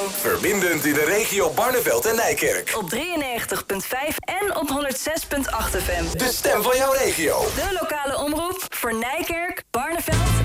Verbindend in de regio Barneveld en Nijkerk. Op 93.5 en op 106.8 FM. De stem van jouw regio. De lokale omroep voor Nijkerk,